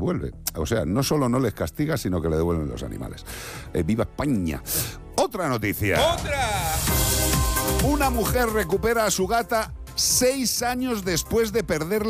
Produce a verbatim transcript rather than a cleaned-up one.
devuelve. O sea, no solo no les castiga, sino que le devuelven los animales. Eh, ¡Viva España! Otra noticia. ¡Otra! Una mujer recupera a su gata seis años después de perderla